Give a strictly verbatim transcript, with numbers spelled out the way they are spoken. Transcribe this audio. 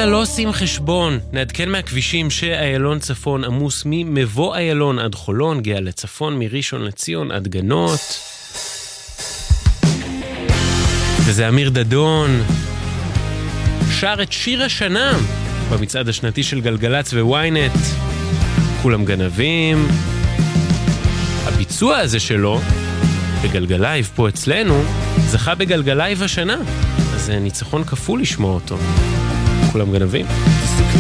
יאללה, לא עושים חשבון. נעדכן מהכבישים שאיילון צפון עמוס ממבוא איילון עד חולון, גאה לצפון מראשון לציון עד גנות. וזה אמיר דדון שר את שיר השנה במצעד השנתי של גלגלץ וויינט, כולם גנבים. הביצוע הזה שלו בגלגלייב פה אצלנו זכה בגלגלייב השנה, אז ניצחון כפול לשמוע אותו. כולם גנבים.